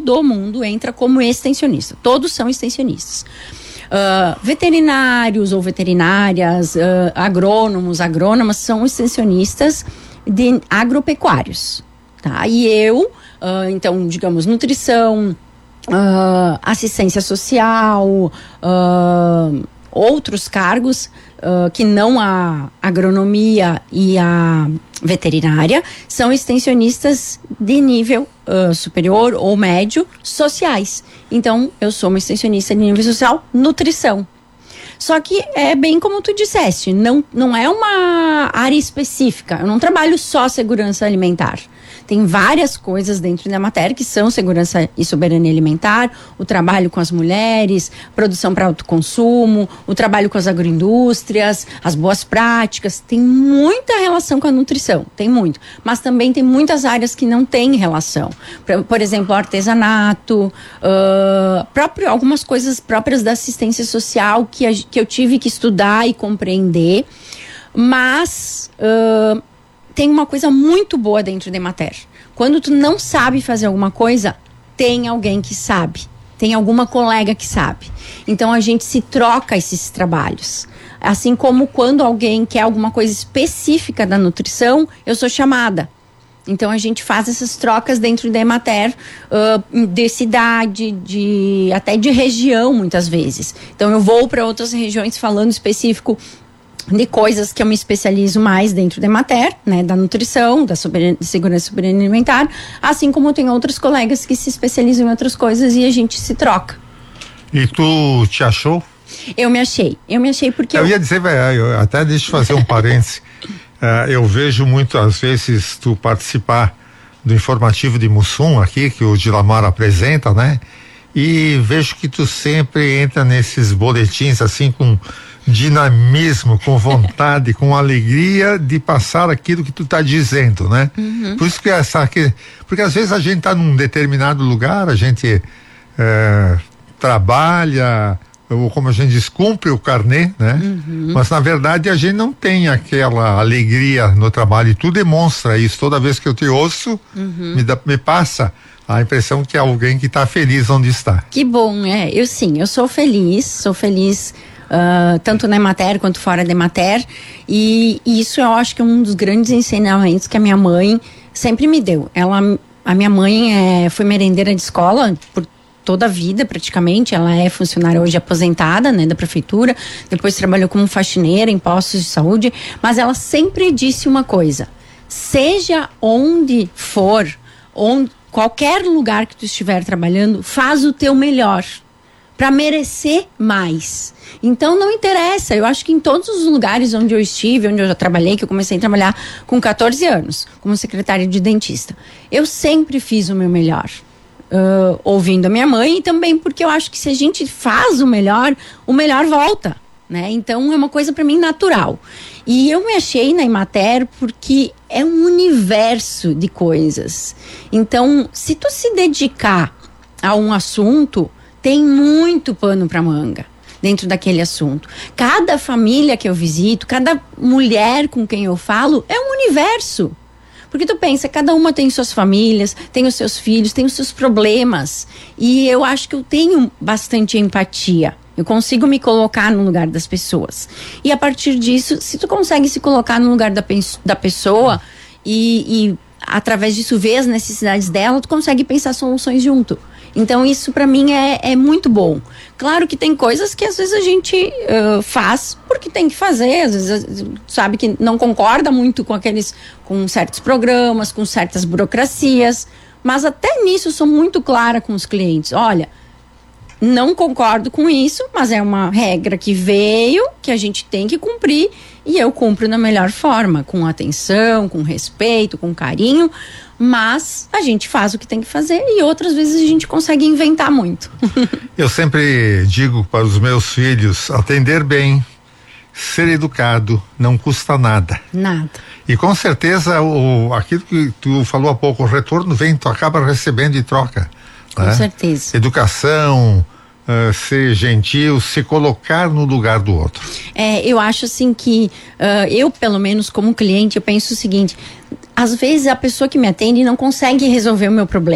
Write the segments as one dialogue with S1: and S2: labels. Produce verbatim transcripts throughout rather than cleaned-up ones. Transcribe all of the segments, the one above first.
S1: todo mundo entra como extensionista. Todos são extensionistas. Uh, veterinários ou veterinárias, uh, agrônomos, agrônomas são extensionistas de agropecuários, tá? E eu, uh, então, digamos, nutrição, uh, assistência social, uh, outros cargos uh, que não a agronomia e a veterinária são extensionistas de nível uh, superior ou médio sociais. Então, eu sou uma extensionista de nível social, nutrição. Só que é bem como tu disseste, não, não é uma área específica. Eu não trabalho só segurança alimentar. Tem várias coisas dentro da matéria que são segurança e soberania alimentar, o trabalho com as mulheres, produção para autoconsumo, o trabalho com as agroindústrias, as boas práticas. Tem muita relação com a nutrição, tem muito. Mas também tem muitas áreas que não têm relação. Por, por exemplo, artesanato, uh, próprio, algumas coisas próprias da assistência social que, a, que eu tive que estudar e compreender. Mas... Uh, tem uma coisa muito boa dentro da Emater. Quando tu não sabe fazer alguma coisa, tem alguém que sabe. Tem alguma colega que sabe. Então, a gente se troca esses trabalhos. Assim como quando alguém quer alguma coisa específica da nutrição, eu sou chamada. Então, a gente faz essas trocas dentro da Emater, uh, de cidade, de, até de região, muitas vezes. Então, eu vou para outras regiões falando específico de coisas que eu me especializo mais dentro da Emater, né, da nutrição, da soberania, segurança e soberania alimentar, assim como tem outros colegas que se especializam em outras coisas e a gente se troca.
S2: E tu te achou?
S1: Eu me achei, eu me achei porque...
S2: Eu, eu... ia dizer, eu, até deixa eu fazer um parêntese, uh, eu vejo muitas vezes tu participar do informativo de Mussum aqui, que o Dilamar apresenta, né, e vejo que tu sempre entra nesses boletins assim com dinamismo, com vontade, com alegria de passar aquilo que tu tá dizendo, né? Uhum. Por isso que essa que, porque às vezes a gente tá num determinado lugar, a gente é, trabalha, ou como a gente diz, cumpre o carnê, né? Uhum. Mas na verdade a gente não tem aquela alegria no trabalho, e tu demonstra isso toda vez que eu te ouço, uhum. me, dá, me passa a impressão que é alguém que tá feliz onde está.
S1: Que bom, é, eu sim, eu sou feliz, sou feliz Uh, tanto na Emater quanto fora da Emater, e, e isso eu acho que é um dos grandes ensinamentos que a minha mãe sempre me deu. Ela, a minha mãe é, foi merendeira de escola por toda a vida praticamente, ela é funcionária hoje aposentada, né, da prefeitura, depois trabalhou como faxineira em postos de saúde, mas ela sempre disse uma coisa: seja onde for, onde, qualquer lugar que tu estiver trabalhando, faz o teu melhor para merecer mais. Então não interessa, eu acho que em todos os lugares onde eu estive, onde eu já trabalhei, que eu comecei a trabalhar com catorze anos, como secretária de dentista, eu sempre fiz o meu melhor, uh, ouvindo a minha mãe, e também porque eu acho que se a gente faz o melhor, o melhor volta, né? Então é uma coisa para mim natural. E eu me achei na Emater porque é um universo de coisas. Então, se tu se dedicar a um assunto, tem muito pano para manga dentro daquele assunto. Cada família que eu visito, cada mulher com quem eu falo, é um universo. Porque tu pensa, cada uma tem suas famílias, tem os seus filhos, tem os seus problemas. E eu acho que eu tenho bastante empatia. Eu consigo me colocar no lugar das pessoas. E a partir disso, se tu consegue se colocar no lugar da, da pessoa e, e através disso ver as necessidades dela, tu consegue pensar soluções junto. Então isso para mim é, é muito bom. Claro que tem coisas que às vezes a gente uh, faz porque tem que fazer, às vezes sabe que não concorda muito com aqueles, com certos programas, com certas burocracias, mas até nisso eu sou muito clara com os clientes. Olha, não concordo com isso, mas é uma regra que veio, que a gente tem que cumprir, e eu cumpro da melhor forma, com atenção, com respeito, com carinho, mas a gente faz o que tem que fazer e outras vezes a gente consegue inventar muito.
S2: Eu sempre digo para os meus filhos, atender bem, ser educado, não custa nada.
S1: Nada.
S2: E com certeza o, aquilo que tu falou há pouco, o retorno vem, tu acaba recebendo e troca.
S1: Com
S2: né?
S1: certeza.
S2: Educação, uh, ser gentil, se colocar no lugar do outro.
S1: É, eu acho assim que, uh, eu pelo menos como cliente, eu penso o seguinte: às vezes a pessoa que me atende não consegue resolver o meu problema.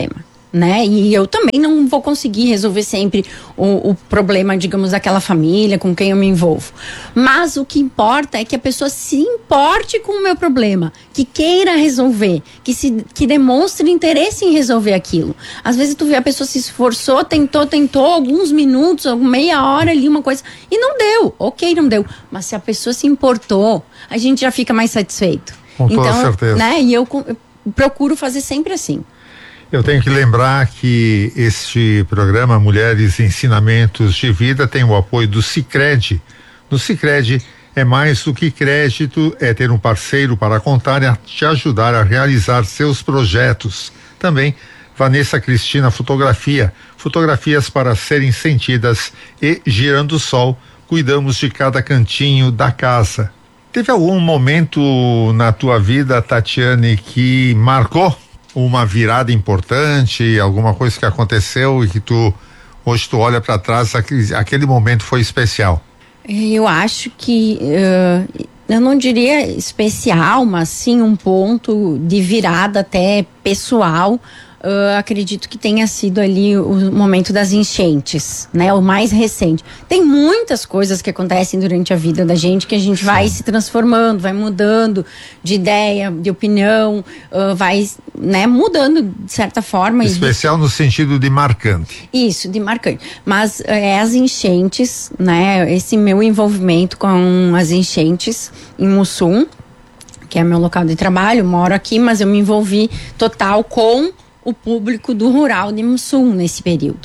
S1: né? E eu também não vou conseguir resolver sempre o, o problema, digamos, daquela família com quem eu me envolvo. Mas o que importa é que a pessoa se importe com o meu problema, que queira resolver, que, se, que demonstre interesse em resolver aquilo. Às vezes tu vê a pessoa se esforçou, tentou, tentou, alguns minutos, meia hora ali, uma coisa, e não deu. Ok, não deu. Mas se a pessoa se importou, a gente já fica mais satisfeito.
S2: Com toda
S1: então,
S2: certeza.
S1: Né, e eu, eu procuro fazer sempre assim.
S2: Eu tenho que lembrar que este programa Mulheres Ensinamentos de Vida tem o apoio do Sicredi. No Sicredi é mais do que crédito, é ter um parceiro para contar e te ajudar a realizar seus projetos. Também Vanessa Cristina Fotografia, fotografias para serem sentidas e Girando o Sol, cuidamos de cada cantinho da casa. Teve algum momento na tua vida, Tatiane, que marcou uma virada importante, alguma coisa que aconteceu e que tu hoje tu olha para trás, aquele, aquele momento foi especial?
S1: Eu acho que uh, eu não diria especial, mas sim um ponto de virada até pessoal. Uh, acredito que tenha sido ali o momento das enchentes, né? O mais recente. Tem muitas coisas que acontecem durante a vida da gente que a gente Sim. vai se transformando, vai mudando de ideia, de opinião, uh, vai, né, mudando de certa forma.
S2: Especial
S1: de...
S2: no sentido de marcante.
S1: Isso, de marcante. Mas uh, é as enchentes, né? Esse meu envolvimento com as enchentes em Mussum, que é meu local de trabalho, moro aqui, mas eu me envolvi total com o público do rural de Mussum nesse período.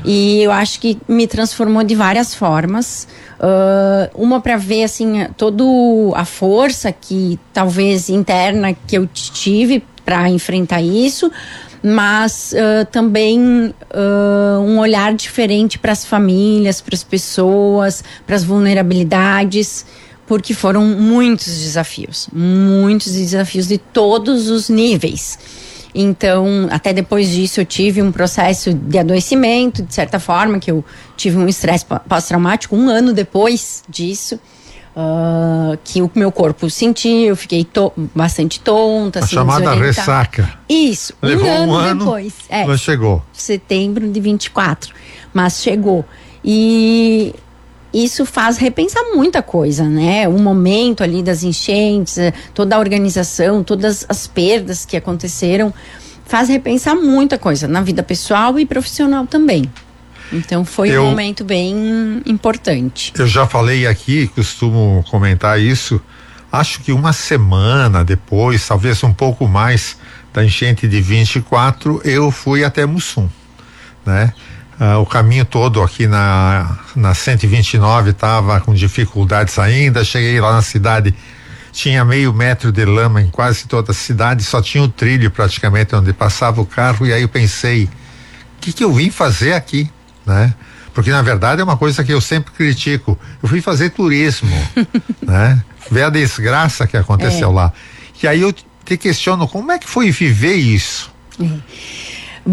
S1: E eu acho que me transformou de várias formas. Uh, uma para ver, assim, toda a força que, talvez, interna que eu tive para enfrentar isso, mas uh, também uh, um olhar diferente para as famílias, para as pessoas, para as vulnerabilidades, porque foram muitos desafios, muitos desafios de todos os níveis. Então, até depois disso, eu tive um processo de adoecimento, de certa forma, que eu tive um estresse pós-traumático um ano depois disso, uh, que o meu corpo sentiu, eu fiquei to- bastante tonta.
S2: A
S1: assim,
S2: chamada ressaca.
S1: Isso,
S2: Levou
S1: um ano,
S2: um ano
S1: depois. É,
S2: mas chegou.
S1: Setembro de vinte e quatro, mas chegou. E isso faz repensar muita coisa, né? O momento ali das enchentes, toda a organização, todas as perdas que aconteceram, faz repensar muita coisa na vida pessoal e profissional também. Então foi eu, um momento bem importante.
S2: Eu já falei aqui, costumo comentar isso, acho que uma semana depois, talvez um pouco mais da enchente de vinte e quatro, eu fui até Mussum, né? Uh, o caminho todo aqui na, na cento e vinte e nove estava com dificuldades ainda. Cheguei lá na cidade, tinha meio metro de lama em quase toda a cidade, só tinha o trilho praticamente onde passava o carro. E aí eu pensei, o que que eu vim fazer aqui, né? Porque na verdade é uma coisa que eu sempre critico. Eu fui fazer turismo, né? Ver a desgraça que aconteceu é. lá. E aí eu te questiono, como é que foi viver isso?
S1: É.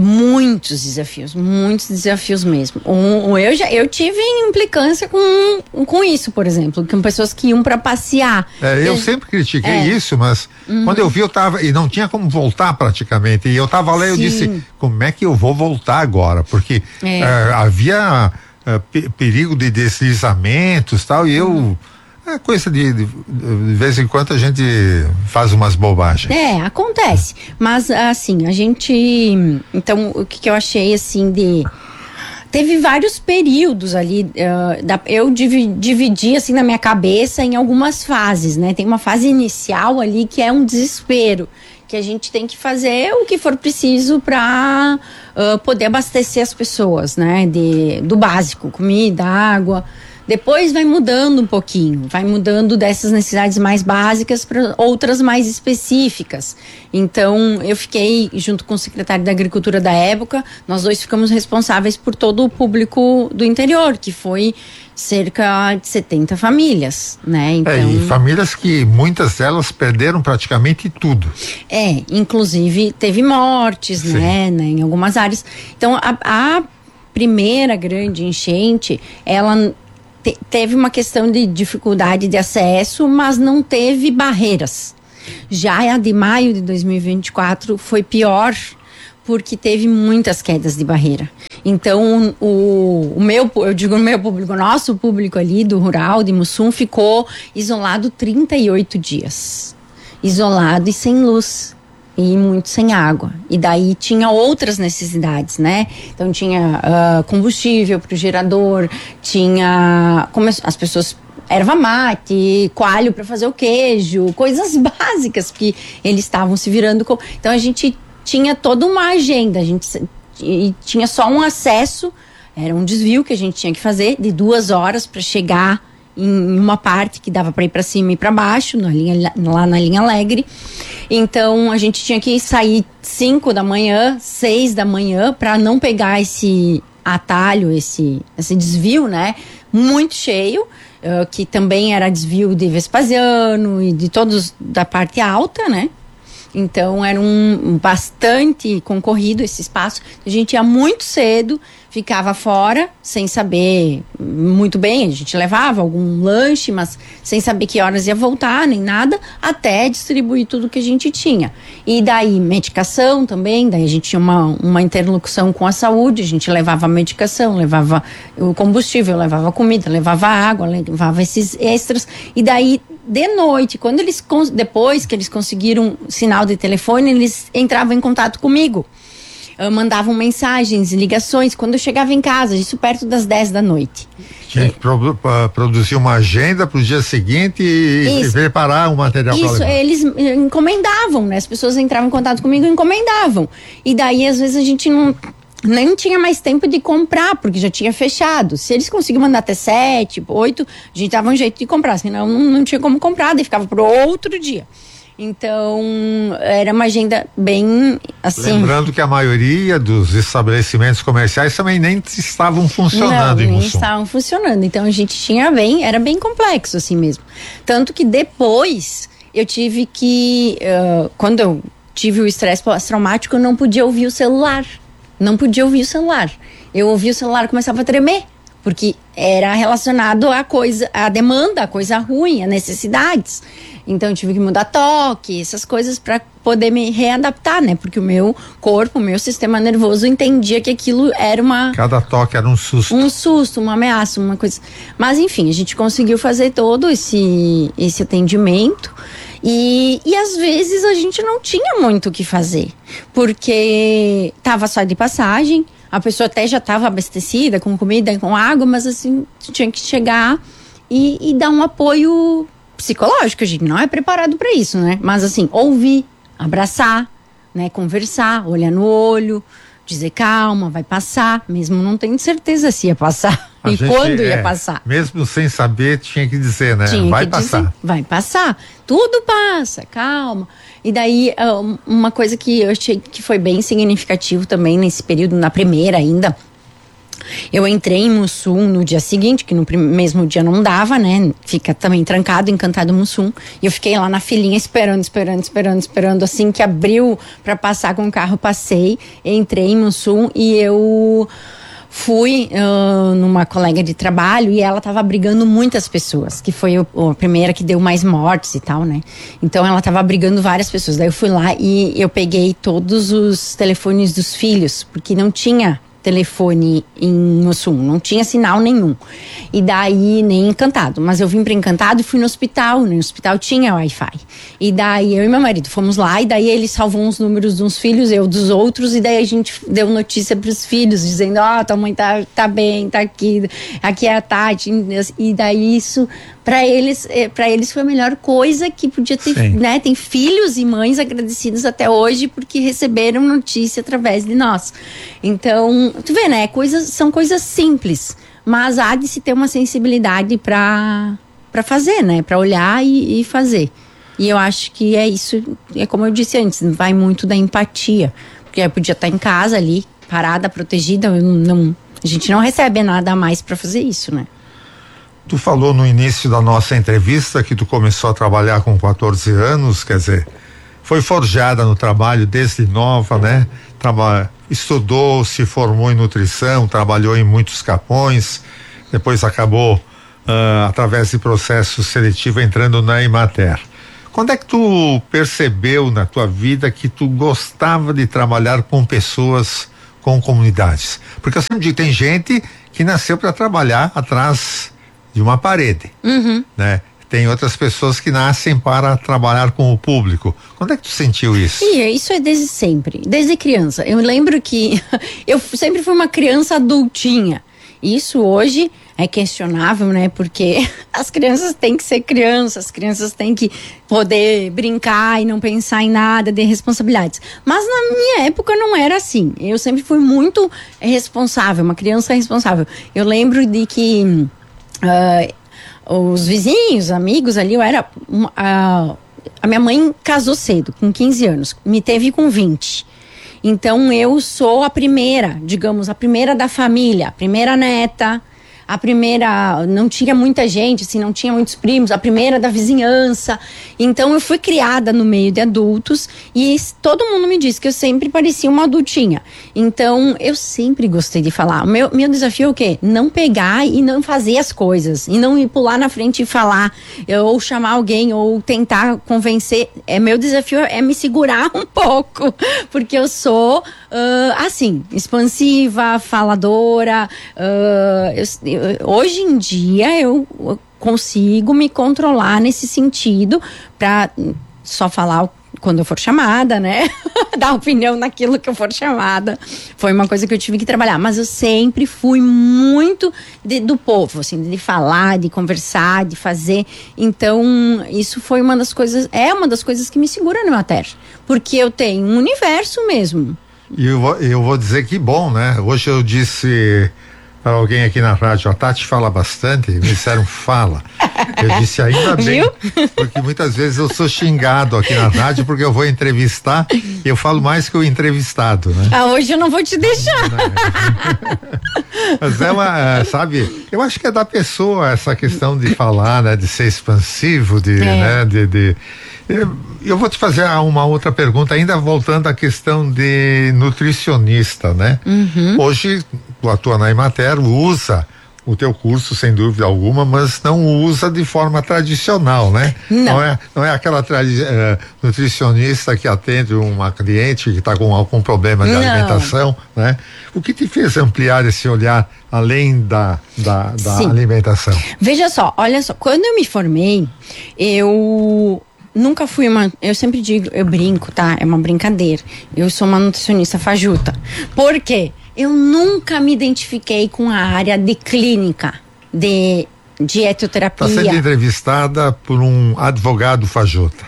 S1: Muitos desafios, muitos desafios mesmo. Um, um, eu já eu tive implicância com, com isso, por exemplo, com pessoas que iam para passear.
S2: É, eu,
S1: eu
S2: sempre critiquei
S1: é.
S2: isso, mas uhum. quando eu vi eu tava e não tinha como voltar praticamente. E eu tava lá e eu disse, como é que eu vou voltar agora? Porque é. uh, havia uh, pe- perigo de deslizamentos, tal, e eu uhum. É coisa de, de, de vez em quando a gente faz umas bobagens.
S1: É, acontece. Mas, assim, a gente... Então, o que, que eu achei, assim, de... Teve vários períodos ali, uh, da, eu divi, dividi, assim, na minha cabeça em algumas fases, né? Tem uma fase inicial ali que é um desespero, que a gente tem que fazer o que for preciso para uh, poder abastecer as pessoas, né? De, do básico, comida, água... Depois vai mudando um pouquinho, vai mudando dessas necessidades mais básicas para outras mais específicas. Então, eu fiquei, junto com o secretário da Agricultura da época, nós dois ficamos responsáveis por todo o público do interior, que foi cerca de setenta famílias, né? Então,
S2: é, e famílias que muitas delas perderam praticamente tudo.
S1: É, inclusive teve mortes, né, né, em algumas áreas. Então, a, a primeira grande enchente, ela... teve uma questão de dificuldade de acesso, mas não teve barreiras. Já a de maio de dois mil e vinte e quatro foi pior, porque teve muitas quedas de barreira. Então, o, o meu, eu digo o meu público, o nosso público ali do rural, de Mussum, ficou isolado trinta e oito dias. Isolado e sem luz. E muito sem água. E daí tinha outras necessidades, né? Então tinha uh, combustível para o gerador, tinha como as pessoas, erva mate, coalho para fazer o queijo, coisas básicas que eles estavam se virando com. Então a gente tinha toda uma agenda, a gente e tinha só um acesso, era um desvio que a gente tinha que fazer de duas horas para chegar em uma parte que dava para ir para cima e para baixo, na linha, lá na linha Alegre. Então a gente tinha que sair cinco da manhã, seis da manhã, para não pegar esse atalho, esse, esse desvio, né? Muito cheio, uh, que também era desvio de Vespasiano e de todos da parte alta, né? Então era um bastante concorrido esse espaço. A gente ia muito cedo, ficava fora, sem saber muito bem, a gente levava algum lanche, mas sem saber que horas ia voltar, nem nada, até distribuir tudo que a gente tinha. E daí medicação também, daí a gente tinha uma, uma interlocução com a saúde, a gente levava a medicação, levava o combustível, levava comida, levava água, levava esses extras, e daí de noite, quando eles, depois que eles conseguiram sinal de telefone, eles entravam em contato comigo. Uh, mandavam mensagens, ligações, quando eu chegava em casa, isso perto das dez da noite.
S2: Tinha que pro, uh, produzir uma agenda para o dia seguinte e, e preparar o material para levar.
S1: Isso, eles encomendavam, né? As pessoas entravam em contato comigo e encomendavam. E daí, às vezes, a gente não... nem tinha mais tempo de comprar, porque já tinha fechado. Se eles conseguiam mandar até sete, oito, a gente dava um jeito de comprar, senão não, não tinha como comprar, daí ficava pro outro dia. Então, era uma agenda bem assim.
S2: Lembrando que a maioria dos estabelecimentos comerciais também nem estavam funcionando. Não, em
S1: nem
S2: Mussum.
S1: estavam funcionando. Então, a gente tinha bem, era bem complexo assim mesmo. Tanto que depois eu tive que, uh, quando eu tive o estresse pós-traumático, eu não podia ouvir o celular. Não podia ouvir o celular. Eu ouvia o celular e começava a tremer, porque era relacionado à coisa, à demanda, à coisa ruim, a necessidades. Então eu tive que mudar toque, essas coisas para poder me readaptar, né? Porque o meu corpo, o meu sistema nervoso entendia que aquilo era uma...
S2: Cada toque era um susto.
S1: Um susto, uma ameaça, uma coisa... Mas enfim, a gente conseguiu fazer todo esse, esse atendimento. E, e às vezes a gente não tinha muito o que fazer, porque tava só de passagem, a pessoa até já estava abastecida com comida e com água, mas assim, tinha que chegar e, e dar um apoio psicológico. A gente não é preparado para isso, né? Mas assim, ouvir, abraçar, né? Conversar, olhar no olho, dizer calma, vai passar, mesmo não tendo certeza se ia passar a e gente, quando ia é, passar.
S2: Mesmo sem saber, tinha que dizer, né?
S1: Tinha
S2: vai
S1: que
S2: passar.
S1: Dizer, vai passar. Tudo passa, calma. E daí, uma coisa que eu achei que foi bem significativo também nesse período, na primeira ainda, eu entrei em Mussum no dia seguinte, que no mesmo dia não dava, né? Fica também trancado, Encantado Mussum. E eu fiquei lá na filinha esperando, esperando, esperando, esperando. Assim que abriu para passar com o carro, passei. Entrei em Mussum e eu fui uh, numa colega de trabalho e ela tava abrigando muitas pessoas, que foi o, a primeira que deu mais mortes e tal, né? Então ela tava abrigando várias pessoas. Daí eu fui lá e eu peguei todos os telefones dos filhos, porque não tinha telefone em Mussum, não tinha sinal nenhum. E daí, nem Encantado. Mas eu vim para Encantado e fui no hospital. No hospital tinha Wi-Fi. E daí, eu e meu marido fomos lá, e daí ele salvou uns números de uns filhos, eu dos outros, e daí a gente deu notícia pros filhos, dizendo, ó, oh, tua mãe tá, tá bem, tá aqui, aqui é a Tati. E daí isso, para eles, para eles foi a melhor coisa que podia ter, Sim. né? Tem filhos e mães agradecidos até hoje porque receberam notícia através de nós. Então, tu vê, né? Coisas, são coisas simples, mas há de se ter uma sensibilidade para para fazer, né? Para olhar e, e fazer. E eu acho que é isso, é como eu disse antes, vai muito da empatia, porque eu podia estar em casa ali, parada, protegida, eu não, a gente não recebe nada a mais para fazer isso, né?
S2: Tu falou no início da nossa entrevista que tu começou a trabalhar com quatorze anos, quer dizer, foi forjada no trabalho desde nova, né? Traba- estudou, se formou em nutrição, trabalhou em muitos capões, depois acabou, uh, através de processo seletivo, entrando na Emater. Quando é que tu percebeu na tua vida que tu gostava de trabalhar com pessoas, com comunidades? Porque eu sempre digo, tem gente que nasceu para trabalhar atrás de uma parede,
S1: Uhum.
S2: né? Tem outras pessoas que nascem para trabalhar com o público. Quando é que tu sentiu isso?
S1: E isso é desde sempre, desde criança. Eu lembro que eu sempre fui uma criança adultinha. Isso hoje é questionável, né? Porque as crianças têm que ser crianças, as crianças têm que poder brincar e não pensar em nada, ter responsabilidades. Mas na minha época não era assim. Eu sempre fui muito responsável, uma criança responsável. Eu lembro de que uh, os vizinhos, amigos ali, eu era... Uh, a minha mãe casou cedo, com quinze anos, me teve com vinte. Então eu sou a primeira, digamos, a primeira da família, a primeira neta, a primeira, não tinha muita gente, assim, não tinha muitos primos, a primeira da vizinhança. Então eu fui criada no meio de adultos e todo mundo me disse que eu sempre parecia uma adultinha. Então eu sempre gostei de falar. O meu, meu desafio é o quê? Não pegar e não fazer as coisas, e não ir pular na frente e falar, ou chamar alguém, ou tentar convencer. É, meu desafio é me segurar um pouco, porque eu sou uh, assim, expansiva, faladora, uh, eu, hoje em dia eu consigo me controlar nesse sentido para só falar quando eu for chamada, né? Dar opinião naquilo que eu for chamada. Foi uma coisa que eu tive que trabalhar, mas eu sempre fui muito de, do povo, assim, de falar, de conversar, de fazer. Então, isso foi uma das coisas, é uma das coisas que me segura no Emater, porque eu tenho um universo mesmo.
S2: E eu vou, eu vou dizer que bom, né? Hoje eu disse para alguém aqui na rádio, a Tati fala bastante, me disseram fala. Eu disse ainda bem,
S1: viu?
S2: Porque muitas vezes eu sou xingado aqui na rádio porque eu vou entrevistar e eu falo mais que o entrevistado, né?
S1: Ah, hoje eu não vou te deixar.
S2: Mas é uma, sabe, eu acho que é da pessoa essa questão de falar, né? De ser expansivo, de,
S1: é.
S2: né? De, de eu, eu vou te fazer uma outra pergunta, ainda voltando à questão de nutricionista, né?
S1: Uhum.
S2: Hoje, tu atua na Emater, usa o teu curso sem dúvida alguma, mas não usa de forma tradicional, né?
S1: Não,
S2: não é, não é aquela tradi- uh, nutricionista que atende uma cliente que está com algum problema de
S1: não.
S2: alimentação, né? O que te fez ampliar esse olhar além da, da, da alimentação?
S1: Veja só, olha só, quando eu me formei, eu nunca fui uma, eu sempre digo, eu brinco, tá? É uma brincadeira. Eu sou uma nutricionista fajuta. Por quê? Eu nunca me identifiquei com a área de clínica, de dietoterapia.
S2: Está sendo entrevistada por um advogado fajuta.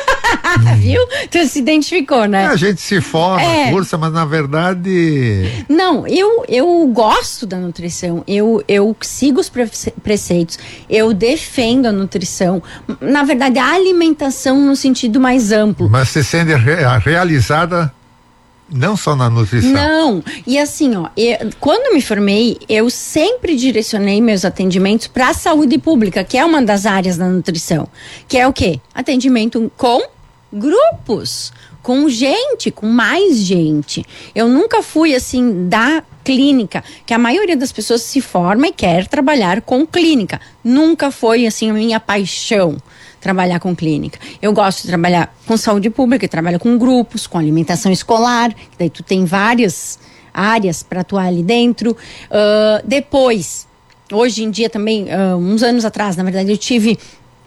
S1: Viu? Tu se identificou, né?
S2: É, a gente se forma,
S1: é.
S2: cursa, mas na verdade...
S1: Não, eu, eu gosto da nutrição, eu, eu sigo os prece- preceitos, eu defendo a nutrição, na verdade a alimentação no sentido mais amplo.
S2: Mas se sente re- realizada... Não só na nutrição.
S1: Não, e assim, ó, eu, quando me formei, eu sempre direcionei meus atendimentos para a saúde pública, que é uma das áreas da nutrição, que é o quê? Atendimento com grupos, com gente, com mais gente. Eu nunca fui assim da clínica, que a maioria das pessoas se forma e quer trabalhar com clínica. Nunca foi assim a minha paixão. Trabalhar com clínica. Eu gosto de trabalhar com saúde pública, eu trabalho com grupos, com alimentação escolar, que daí tu tem várias áreas para atuar ali dentro. Uh, depois, hoje em dia também, uh, uns anos atrás, na verdade, eu tive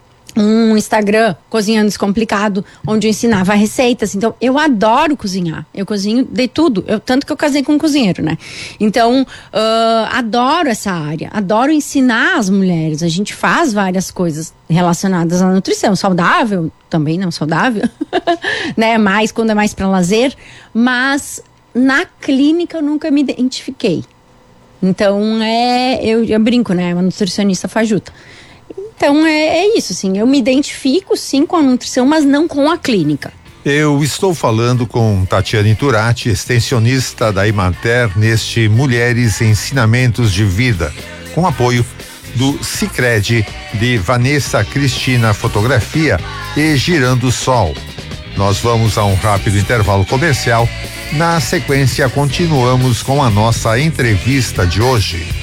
S1: um Instagram, Cozinhando Descomplicado, onde eu ensinava receitas. Então, eu adoro cozinhar. Eu cozinho de tudo. Eu, tanto que eu casei com um cozinheiro, né? Então, uh, adoro essa área. Adoro ensinar as mulheres. A gente faz várias coisas relacionadas à nutrição. Saudável, também não saudável. né? Mais, quando é mais para lazer. Mas, na clínica, eu nunca me identifiquei. Então, é, eu, eu brinco, né? Uma nutricionista fajuta. Então é, é isso, assim, eu me identifico sim com a nutrição, mas não com a clínica.
S2: Eu estou falando com Tatiane Turati, extensionista da Emater, neste Mulheres Ensinamentos de Vida, com apoio do Sicredi, de Vanessa Cristina Fotografia e Girando Sol. Nós vamos a um rápido intervalo comercial. Na sequência, continuamos com a nossa entrevista de hoje.